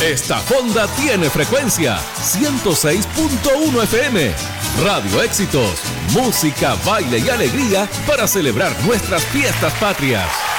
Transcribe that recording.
Esta fonda tiene frecuencia 106.1 FM. Radio Éxitos, música, baile y alegría para celebrar nuestras fiestas patrias.